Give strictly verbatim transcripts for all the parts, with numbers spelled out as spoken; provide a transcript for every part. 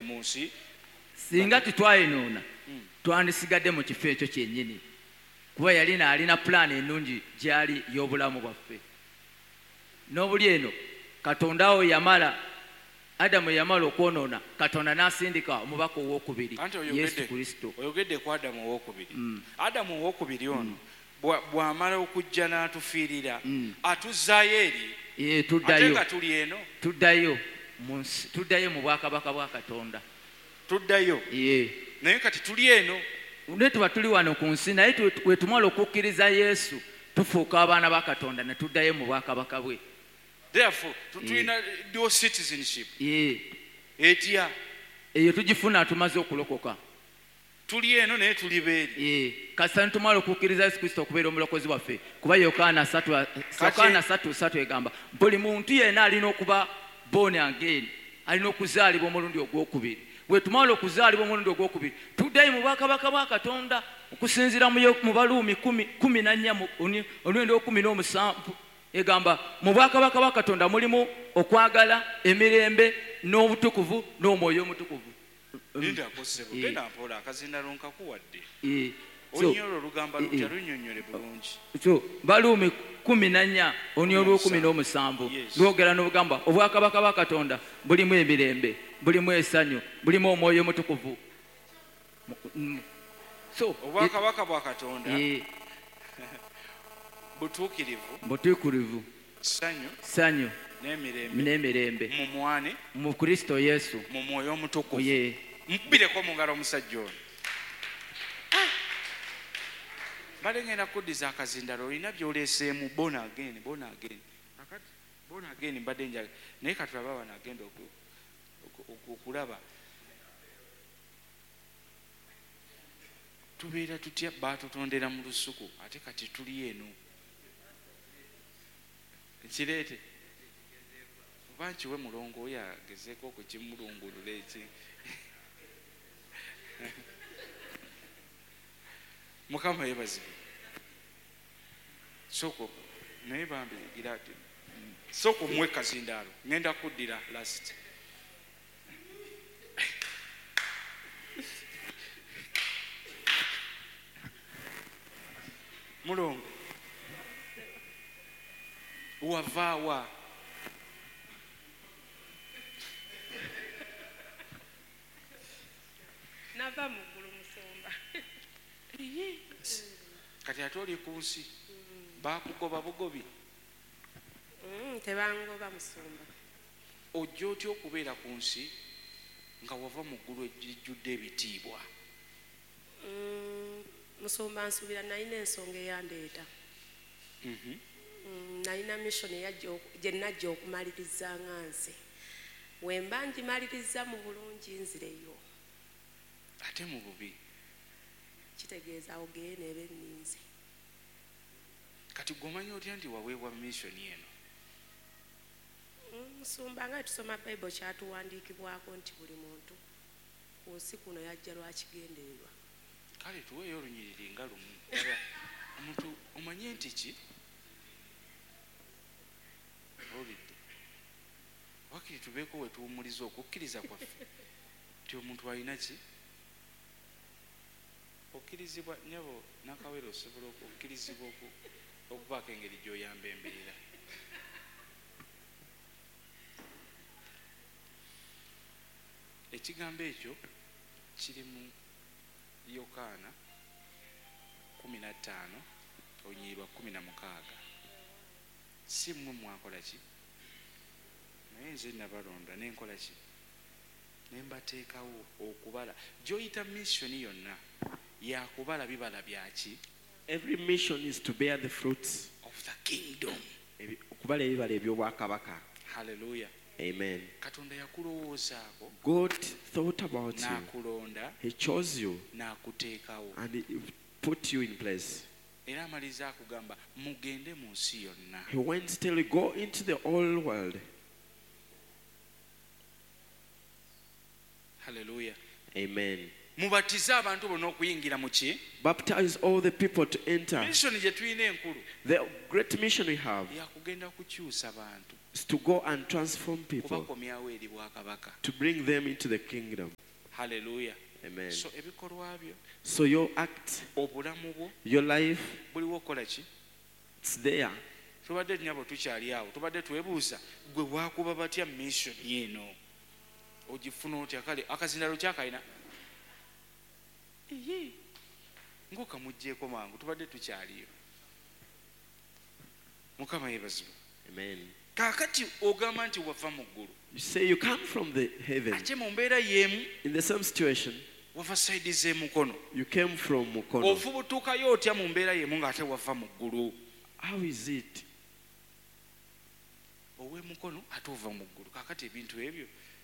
mu nsi singa titwayonoona twandisigadde mu kifo ekyo kyennyini kuba yalina alina pulaani ennungi gyali y'obulamu bwaffe n'obuli eno Katonda wo yamala Adamu yamala okwonoona Katonda n'asindika omubaka owokubiri Yesu Kristo. Oyogedde ku Adamu owokubiri. Adamu owokubiri ono bw'amala okujja n'atufiirira atuzzaayo eri tuddayo ate tuli eno tuddayo tuddayo mu bwakabaka bwa Katonda tuddayo naye kati tuli eno ne tuba tuli wano ku nsi naye we tumala okukkiriza Yesu tufuuka abaana ba Katonda ne tuddayo mu bwakabaka bwe. Therefore tulina dual citizenship etya eyo tugifuna tumaze okulokoka tuli eno naye tuli beeri kasita tumala okukkiriza Yesu Kristo okubeera omulokozi waffe kuba Yokaana three three egamba buli muntu yenna alina okuba born again alina okuzaalibwa omulundi ogwokubiri. Bwe tumala okuzaalibwa omulundi ogwokubiri tuddayo mu bwakabaka bwa Katonda okusinziira mu Baluumi kumi na nnya omulundi ogw'ekumi n'omusanvu egamba mu bwakabaka bwa Katonda mulimu okwagala emirembe n'obutukuvu n'omwoyo omutukuvu. Linda akosebo genda mpola akazindalo nkakuwadde onyolo olugamba lutya lunyonyole bulungi. So Baluumi kumi na nnya onyolo olw'ekumi n'omusanvu lwogera n'obugamba obwakabaka bwa Katonda bulimu emirembe bulimu essanyu bulimu omwoyo omutukuvu. So obwakabaka bwa Katonda butuukirivu butuukirivu ssanyu ssanyu n'emirembe n'emirembe mu mwani mu Kristo Yesu mu mwoyo omutukuvu. Mukubireko mu ngalo omusajja ono. Bale ngenda kuddiza akazindalo olina by'oleeseemu bona again bona again akati bona again mbadde njaga naye katulaba wano agenda okulaba tubeera tutya baatutondera mu lusuku ate kati tuli eno kireete oba nkiwe mulongo oyo agezeeko okukimulungulula eki Mukama yeebazibwe. Soko naye bambigira ati soko mwe kazindaalo ngenda kuddira last mulongo wavaawa nava muggulu musomba kati ate oli ku nsi baakugoba bugobi tebangoba musomba ojja otya okubeera ku nsi nga wava mu ggulu ejjudde ebitiibwa. Musomba nsuubira nalina ensonga eyandeeta nalina mission gye najja okumaliriza nga nze wemba ngimaliriza mu bulungi nzireyo ate mu bubi kitegeeza ogeye neeba enninze. Kati gomanya otya nti waweebwa mission eno? Musumba nga tusoma Bible kyatuwandiikibwako nti buli muntu ku nsi kuno yajja lwakigendererwa. Kale tuweeyo olunyiriri nga lumu omuntu omanye nti ki olidde wakiri tubeeko we tuwumuliza okukkiriza kwaffe nti omuntu alina ki okkirizibwa nyabo nakawere osobola okukkirizibwa okubaako engeri gy'oyamba embeera. Ekigambo ekyo kiri mu Yokaana kumi na ttaano olunyiriri lwa kumi na mukaaga. Si mmwe mwakola ki naye nze nabalonda nenkola ki ne mbateekawo okubala gy'oyita missoni yonna yakubala bibala byaki. Every mission is to bear the fruits of the kingdom. Okubala ebibala eby'obwakabaka. Hallelujah. Amen. Katonda yakulowoozaako. God thought about you. N'akulonda. He chose you. N'akuteekawo. And he put you in place. Era amaliza akugamba mugende mu nsi yonna. He went till go into the whole world. Hallelujah. Amen. mubatize abantu bonna okuyingira mu ki Baptize all the people to enter. misoni gye tulina enkulu The great mission we have yakugenda kukyusa bantu is to go and transform people, kubakomyawo eri bwakabaka. to bring them into the kingdom. Haleluya. Amen. So ebikolwa byo So your act, obulamu bwo your life, buliwo okukola ki it's there. tubadde nyabo tukyali awo tubadde twebuuza gwe waakuba batya misoni eno ogifuna otya kale akazindalo kyakalina iye ng'okamugjeeko mangu tubadde tukyaliyo. Mukama yeebazibwe. Amen. Kaakati ogamba nti wava mu ggulu You say you come from the heaven. ate mu mbeera y'emu In the same situation, wava sayidi z'emukono you came from Mukono. ofubutuukayo otya mu mbeera y'emu ng'ate wava mu ggulu How is it? ow'emukono ate ova mu ggulu. Kaakati ebintu ebyo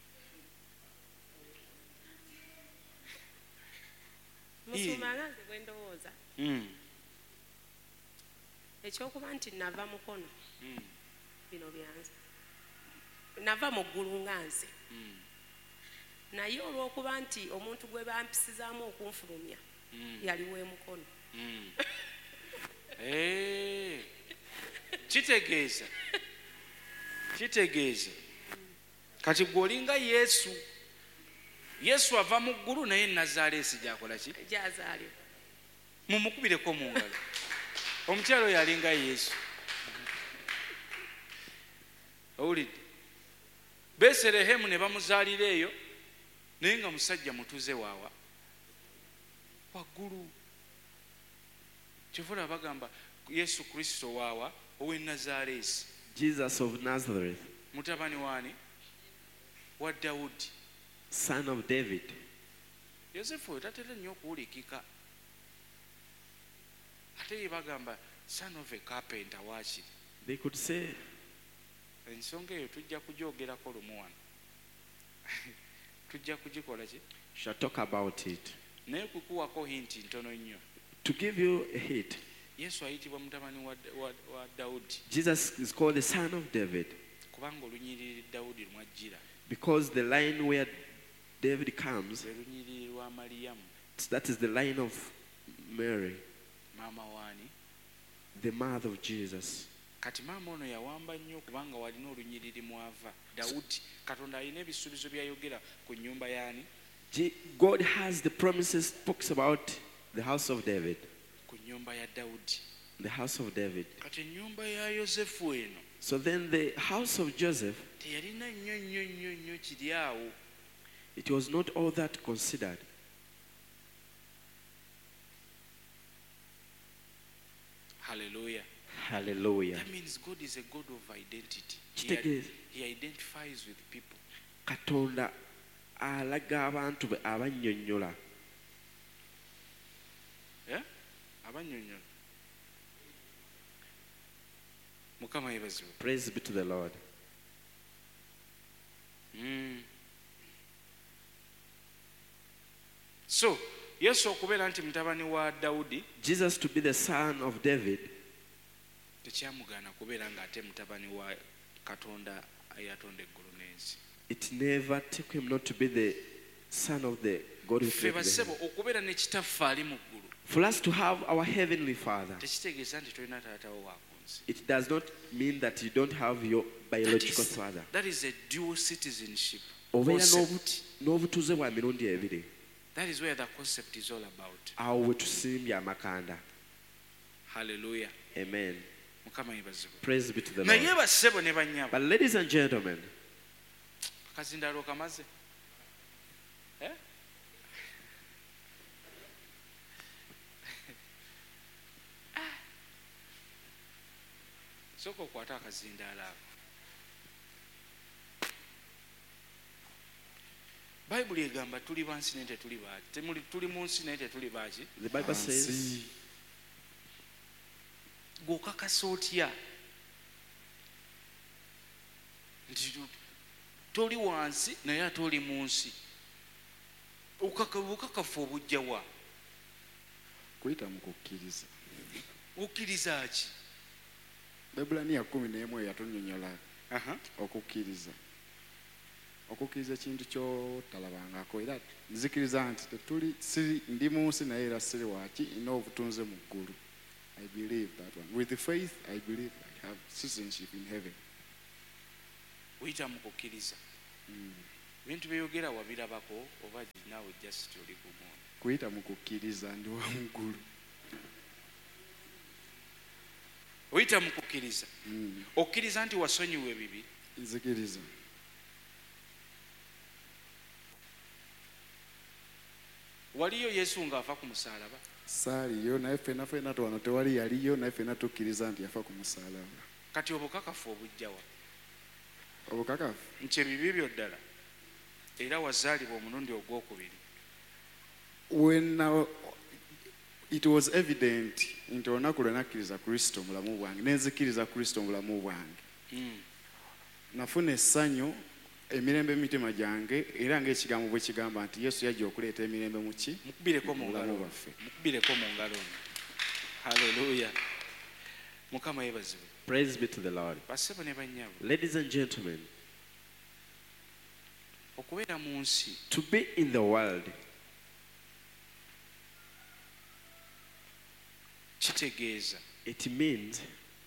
musumanga nze bwe ndowooza Mm, ekyokuba nti nava mukono mm, bino byanze nava mu ggulu nga nze mm, naye olw'okuba nti omuntu gwe bampisizaamu okunfulumya mm, yaliwo emukono mm. Eh, kitegeeza kitegeeza kati gwe olinga yesu yesu ava mu ggulu naye nazaaleesi gyakola ki gyazaalibwa mumukubireko mu ngalo omukyalo oyo alinga yesu. Owulidde beserehemu ne bamuzaalira eyo naye nga musajja mutuze waawa waggulu. Kyovula bagamba yesu kristo waawa ow'e nazaaleesi Jesus of Nazareth, mutabani waani wa dawudi. son of David. yosefu oyo tatera nnyo okuwulikika ate ye bagamba son of a carpenter waakiri. They could say, ensonga eyo tujja kugyogerako lumu wano tujja kugikola ki shall talk about it. naye kukuwako hinti ntono nnyo. To give you a hint, yesu ayitibwa mutabani wa, wa, wa dawudi Jesus is called the son of David kubanga olunyiriri dawudi lumwajjira because the line where David comes, lwe lunyiriri lwa maliyamu that is the line of Mary, maama waani. the mother of Jesus. Kati maama ono yawamba nnyo kubanga walina olunyiriri mwava dawudi. Katonda alina ebisuubizo byayogera ku nnyumba yaani Je- God has the promises, talks about the house of David, ku nnyumba ya dawudi. the house of David. Kati ennyumba ya yosefu eno So then the house of Joseph, teyalina nnyo nnyo nnyo nnyo kiri awo. it was not all that considered. Hallelujah. Hallelujah. That means God is a God of identity. He, Kitegeeza. he identifies with people. Katonda alaga abantu be abannyonnyola. Yeah? Abannyonnyola. Mukama yeebazibwe. Praise be to the Lord. Mm. So yesu okubeera nti mutabani wa dawudi Jesus to be the son of David, tekyamugaana kubeera ng'ate mutabani wa katonda eyatonda eggulu n'ensi. it never took him not to be the son of the God who Ffe created the basebo heaven. okubeera ne kitaffe ali mu ggulu For us to have our heavenly Father, tekitegeeza nti tolina taatawo wa ku nsi. it does not mean that you don't have your That biological is, father. that is a dual citizenship Obeera concept. n'obu- n'obutuuze bwa mirundi ebiri. That is where the concept is all about. Awo we tusimbye amakanda. Hallelujah. Amen. Mukama yeebazibwe. Praise be to the naye Lord. bassebo ne bannyabo But ladies and gentlemen, akazindaalo kamaze. Eh? Sooka okwate akazindaalo ako. bayibuli egamba tuli bansi naye tetuli baaki temuli tuli mu nsi naye tetuli baaki. the Bible says, G'okakasa otya nti tu- toli wansi naye ate oli mu nsi? Obukaka- obukakafu obujja wa? kuyita mu kukkiriza. Okkiriza ki? Ebulaniya kumi n'emu eyo yatunnyonnyola Aha. okukkiriza. okukkiriza ekintu kyotalabangako era nzikiriza nti tetuli siri ndi mu nsi naye era siri waki ina obutunze mu ggulu. I believe that one. With the faith, I believe I have citizenship in heaven. Uyita mu kukkiriza ebintu byeyogera wabirabako oba naawe just oli ku mwoyo? Kuyita mu kukkiriza ndi wa mu ggulu. Uyita mu kukkiriza okkiriza nti wasonyiwa ebibi? Nzikiriza. Waliyo Yesu ng'afa ku musaalaba? Saaliyo naye ffenna ffenna wano tewali yaliyo naye ffenna tukkiriza nti yafa ku musaalaba. Kati obukakafu obujjawa? Obukakafu nti ebibi byo ddala era wazaalibwa omulundi ogwokubiri? When uh, it was evident nti olunaku lwe nakkiriza Kristo mu bulamu bwange nenzikiriza Kristo mu bulamu bwange nafuna essanyu emirembe emitima gyange era ng'ekigambo bwe kigamba nti Yesu yajja okuleeta emirembe mu ki? Mukubireko mu ngalo baffe. Mukubireko mu ngalo. Hallelujah. Mukama yebazibwe. Praise be to the Lord. Bassebo ne bannyabo. Ladies and gentlemen, okubeera mu nsi to be in the world kitegeeza it means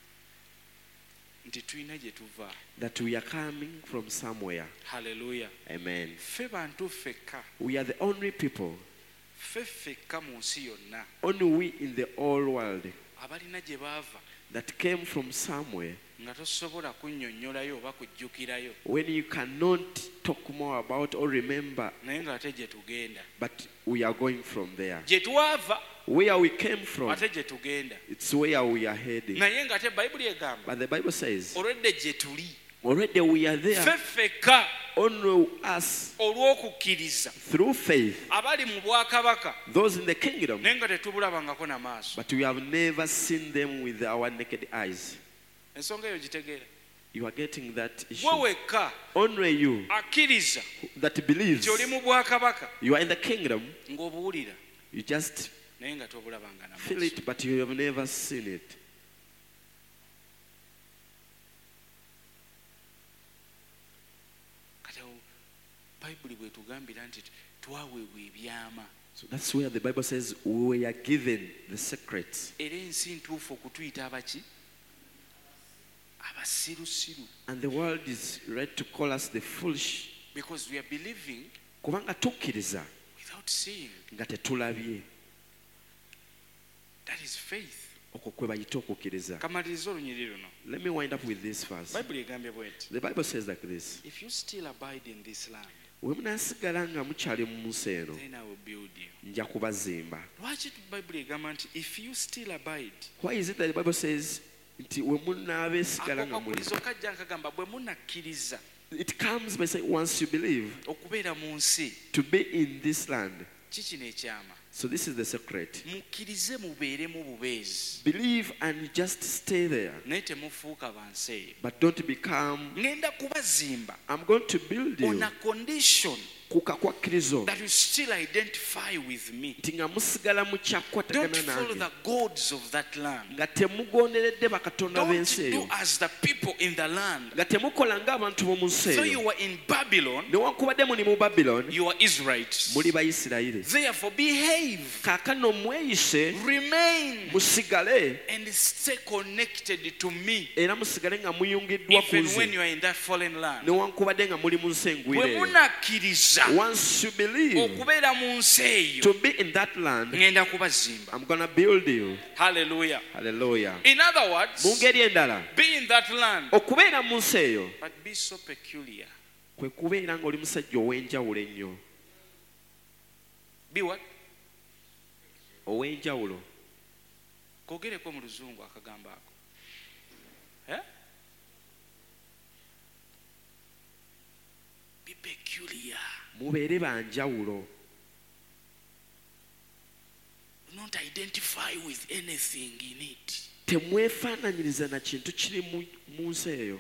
nti tulina gye tuva. that we are coming from somewhere. Hallelujah. Amen. Ffe bantu ffekka. We are the only people, Ffe ffekka mu nsi yonna only we in the whole world abalina gye baava that came from somewhere nga tosobola kunnyonnyolayo oba kujjukirayo when you cannot talk more about or remember, naye ng'ate gye tugenda. but we are going from there. Gye twava Where we came from, ate gye tugenda. it's where we are heading. Naye ng'ate Bayibuli egamba But the Bible says, olwedde gye tuli already we are there, ffe ffekka only us olw'okukkiriza through faith, abali mu bwakabaka those in the kingdom, naye nga tetubulabangako na maaso. but we have never seen them with our naked eyes. Ensonga eyo gitegeera. You are getting that issue. Gwe wekka Only you akkiriza that believes nti oli mu bwakabaka you are in the kingdom, ng'obuwulira you just naye nga tobulabanga na feel maaso. it, but you have never seen it. Kati awo Bayibuli bw'etugambira nti twaweebwa ebyama So that's where the Bible says we are given the secrets. era ensi ntuufu okutuyita abaki? Abasirusiru. And the world is ready to call us the foolish. Because we are believing Kubanga tukkiriza without seeing. nga tetulabye. That is faith. Okwo kwe bayita okukkiriza. Kamaliriza olunyiri luno. Let me wind up with this verse. Bayibuli egambye bw'eti. The Bible says like this. If you still abide in this land, We munaasigala nga mukyali mu nsi eno, then I will build you. nja kubazimba. Lwaki Bayibuli egamba nti if you still abide? Why is it that the Bible says nti we munaabeesigala Ako nga muli? kakulizo kajja nkagamba bwe munakkiriza It comes by saying once you believe okubeera mu nsi, to be in this land. kiki n'ekyama? So this is the secret. Mukkirize mubeeremu bubeezi Believe and just stay there. naye temufuuka bansi eyo. But don't become, Ngenda kubazimba I'm going to build on you. a condition Kuka kwakkirizo. that you still identify with me. Nti nga musigala mu Don't kyakwatagana follow nange. the gods of that land. Nga temugonderedde bakatonda Don't b'ensi do eyo. as the people in the land. Nga temukola ng'abantu b'omu nsi So eyo. you were in Babylon, Newankubadde muli mu Babylon, you are Israelites. muli Bayisirayiri. Therefore behave, Kaakano mweyise, remain, musigale, and stay connected to me era musigale nga muyungiddwa ku even when nze. you are in that foreign land. Newankubadde nga muli mu nsi engwira Bwe eyo. munakkiriza Once you believe okubeera mu nsi eyo, to be in that land, ngenda kubazimba. I'm gonna build you. Hallelujah. Hallelujah. In other words, Mu ngeri endala, be in that land, okubeera mu nsi eyo but be so peculiar. kwe kubeera ng'oli musajja ow'enjawulo ennyo. Be what? Ow'enjawulo. Kogereko mu luzungu akagambo ako. Eh? Be peculiar. Mubeere banjawulo. Not identify with anything in it. Temwefaananyiriza na kintu kiri mu mu nsi eyo.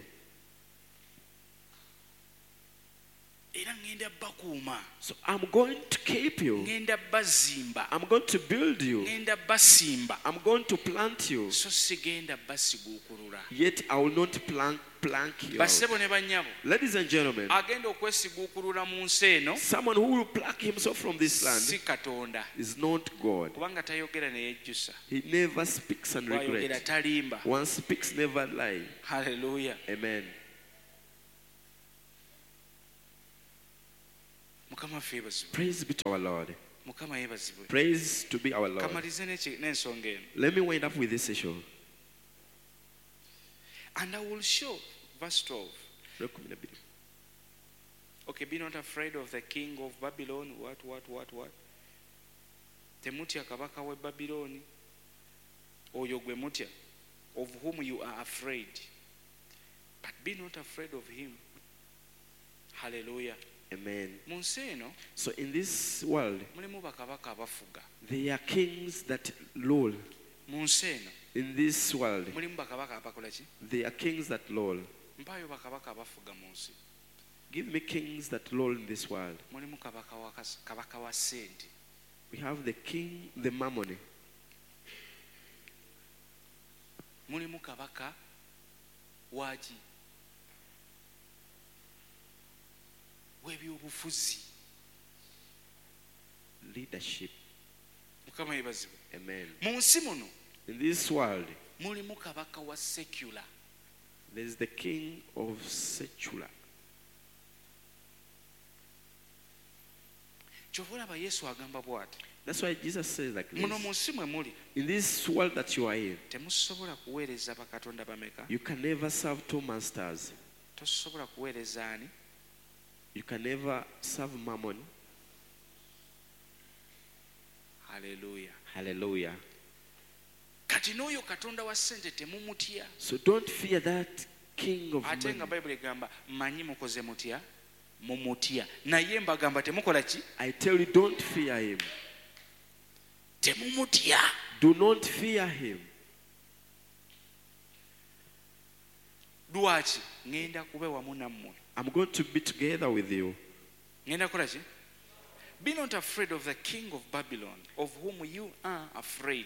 Era ngenda bakuuma. So I'm going to keep you. Ngenda bazimba. I'm going to build you. Ngenda basimba. I'm going to plant you. So sigenda basiguukulula. Yet I will not plant plank you out. bassebo ne bannyabo Ladies and gentlemen, agenda okwesiguukulula mu nsi eno someone who will pluck himself from this si land katonda is not God. kubanga tayogera ne yejjusa He never speaks and bw'ayogera regrets. talimba. One speaks, never lie. Haleluya. Amen. Mukama ffe yeebazibwe. Praise be to our Lord. Mukama yeebazibwe. Praise to be our Lord. Kamalize n'eki- n'ensonga eno. Let me wind up with this issue. And I will show, verse twelve. Okay, be not afraid of the king of Babylon. What, what, what, what? Temutya kabaka we Babyloni. Oyo gwe mutya, of whom you are afraid. But be not afraid of him. Hallelujah. Amen. Mu nsi eno So in this world, mulimu bakabaka abafuga. there are kings that rule. Mu nsi eno In this world, mulimu bakabaka abakola ki? there are kings that rule. Mpaayo bakabaka abafuga mu nsi. Give me kings that rule in this world. Mulimu kabaka wa kas- kabaka wa ssente. We have the king, the mammon. Mulimu kabaka waki w'ebyobufuzi. Leadership. Mukama yeebazibwe. Amen. Mu nsi muno In this world, mulimu kabaka wa secular. there is the king of secular. Kyova olaba Yesu agamba bw'ati. That's why Jesus says like Muno mu this. nsi mwe muli In this world that you are in, temusobola kuweereza bakatonda bameka. you can never serve two masters. Tosobola kuweereza ani? You can never serve mammon. Haleluya. Hallelujah. Kati n'oyo katonda wa ssente temumutya. So don't fear that king of Ate nga money. Bayibuli egamba mmanyi mukoze mutya? Mumutya. Naye mbagamba temukola ki? I tell you, don't fear him. Temumutya. Do not fear him. Lwaki? Ngenda kube wamu nammwe. I'm going to be together with you. Ngenda kukola ki? Be not afraid of the king of Babylon, of whom you are afraid.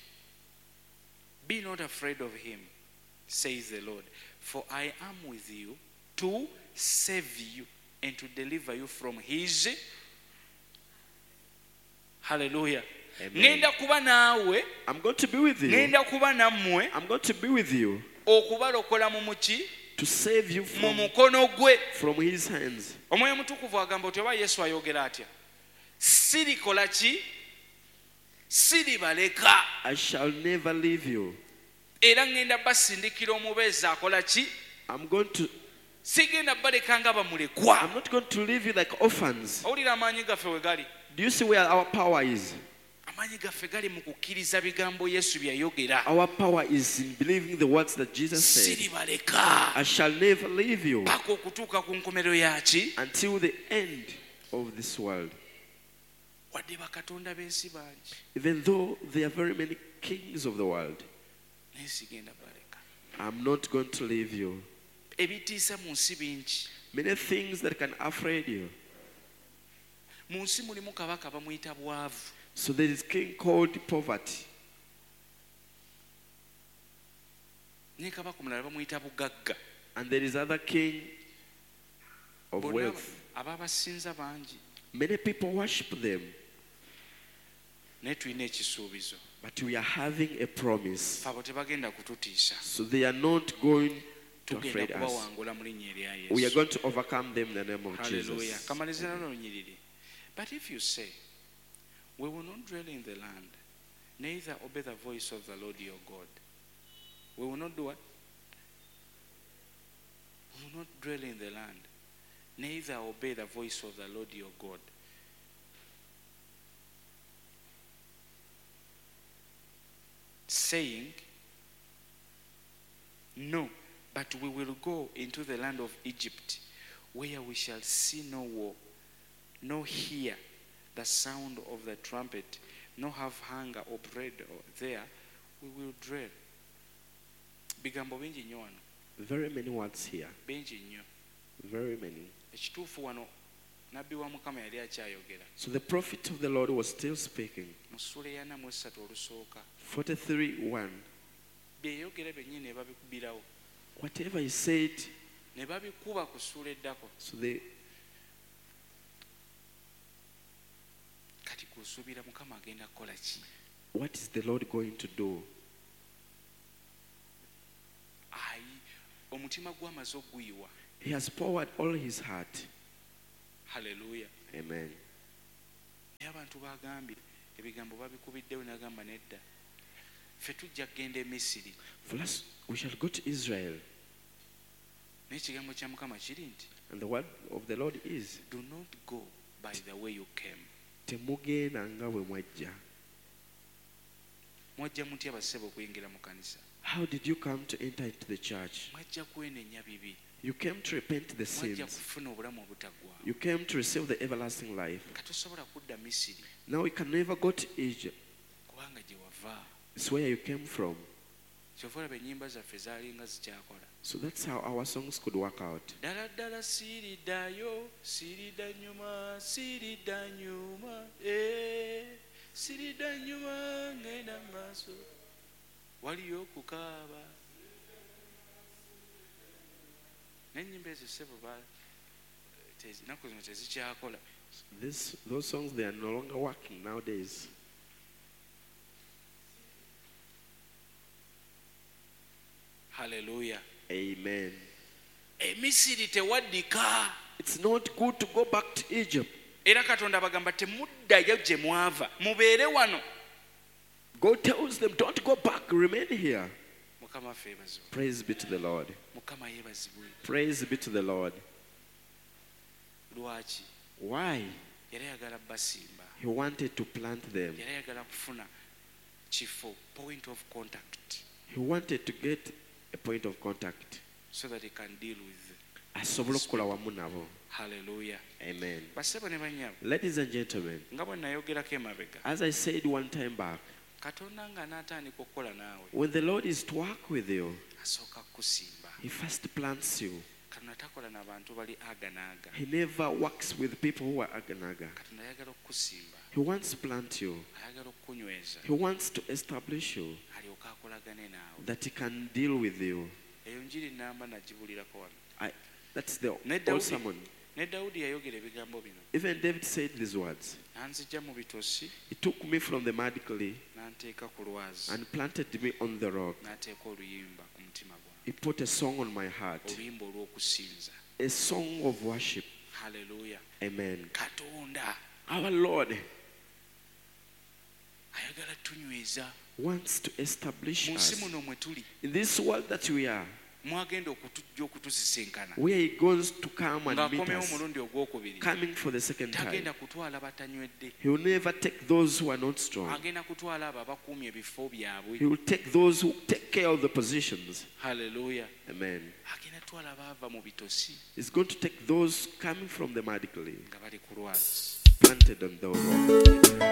Be not afraid of him, says the Lord, for I am with you to save you and to deliver you from his. Hallelujah. Amen. Ngenda kuba naawe, I'm going to be with you. ngenda kuba nammwe, I'm going to be with you okubalokola mu muki? to save you Mu from, mukono gwe. from his hands. Omwoyo mutukuvu agamba oti oba Yesu ayogera atya? Sirikola ki? Siribaleka. I shall never leave you. Era ngenda basindikira omubeezi akola ki? I'm going to, Sigenda baleka nga bamulekwa. I'm not going to leave you like orphans. Owulira amaanyi gaffe we gali? Do you see where our power is? Amaanyi gaffe gali mu kukkiriza bigambo Yesu bye yayogera. Our power is in believing the words that Jesus said. Siribaleka. I shall never leave you Paka okutuuka ku nkomerero yaki? until the end of this world. Wadde bakatonda b'ensi bangi. Even though there are very many kings of the world, Naye sigenda baleka. I'm not going to leave you. Ebitiisa mu nsi bingi. Many things that can afraid you. Mu nsi mulimu kabaka bamuyita bwavu. So there is king called poverty. Ne kabaka omulala bamuyita bugagga. And there is other king of Bonna wealth. ababasinza bangi. Many people worship them. Naye tulina ekisuubizo. But we are having a promise. Fabo tebagenda kututiisa. So they are not going to Tugenda afraid us. kubawangula mu linnya erya We are Yesu. going to overcome them in the name of Hallelujah. Jesus. Kamalize nalo lunyiriri. But if you say, we will not dwell in the land, neither obey the voice of the Lord your God. We will not do what? We will not dwell in the land, neither obey the voice of the Lord your God. Saying, no, but we will go into the land of Egypt, where we shall see no war, no hear the sound of the trumpet, no have hunger or bread there, we will dwell. Bigambo bingi nnyo wano, Very many words here. bingi nnyo. Very many. Ekituufu wano nabbi wa Mukama yali akyayogera. So the prophet of the Lord was still speaking. Mu ssula eyana mu esatu olusooka forty-three one. byeyogera byennyini ne babikubirawo. Whatever he said, ne babikuba ku ssuula eddako. so they Kati kusuubira Mukama agenda kukola ki? what is the Lord going to do? Ayi, omutima gw'amaze okuguyiwa. He has poured all his heart. Haleluya. Amen. Naye abantu bagambye ebigambo babikubiddewo n'agamba nedda. Ffe tujja kugenda e Misiri. For us, we shall go to Israel. Naye ekigambo kya Mukama kiri nti And the word of the Lord is, do not go by the way you came. temugenda nga bwe mwajja. Mwajja mutya bassebo okuyingira mu kanisa? How did you come to enter into the church? Mwajja kwenenya bibi. You came to repent the Mwajja sins. kufuna obulamu obutaggwaawo. You came to receive the everlasting life. Katosobola kudda Misiri Now we can never go to Egypt. kubanga gye wava. It's where you came from. Kyova olaba ennyimba zaffe zaalinga zikyakola. So that's how our songs could work out. Ddala ddala siiriddayo, siiridda nnyuma, siiridda nnyuma, eh, siiridda nnyuma ngenda mu maaso. Waliyo okukaaba. N'ennyimba ezo ssebo ba tezi- ennaku zino tezikyakola. This, those songs, they are no longer working nowadays. Haleluya. Amen. E Misiri tewaddika. It's not good to go back to Egypt. Era Katonda abagamba temuddayo gye mwava. Mubeere wano. God tells them, don't go back, remain here. Mukama waffe yeebazibwe. Praise be to the Lord. Mukama yeebazibwe. Praise be to the Lord. Lwaki? Why? Yali ayagala basimba. He wanted to plant them. Yali ayagala kufuna kifo, point of contact, He wanted to get a point of contact. so that he can deal with. Asobola okukola wamu nabo. Haleluya. Amen. Bassebo ne bannyabo, Ladies and gentlemen, nga bwe nayogerako emabega, as I said one time back, Katonda nga n'atandika okukola naawe, when the Lord is to work with you, asooka kukusimba. He first plants you. Katonda takola n'abantu bali aganaaga. He never works with people who are aganaga. Katonda ayagala okukusimba, He wants to plant you. ayagala okukunyweza, He wants to establish you, alyoke akolagane naawe. that He can deal with you. Eyo njiri namba nagibulirako wano. I, that's the Ne old Dawudi, sermon. ne Dawudi yayogera ebigambo bino. Even David said these words. Nanzijja mu bitosi, He took me from the mud clay n'anteeka ku lwazi, and planted me on the rock. n'ateeka oluyimba ku mutima gwange. He put a song on my heart, Oluyimba olw'okusinza. a song of worship. Haleluya. Amen. Katonda Our Lord ayagala tunyweza. wants to establish Mu nsi us muno mwe tuli, in this world that we are, mwagenda okutujja okutusisinkana. where He goes to come and meet Ng'akomyewo us, omulundi ogwokubiri, coming for the second time. tagenda kutwala batanywedde, He will never take those who are not strong. agenda kutwala abo abakuumye ebifo byabwe. He will take those who take care of the positions. Haleluya. Amen. Agenda kutwala abaava mu bitosi He's going to take those coming from the mud clay, nga bali ku lwazi. planted on the rock.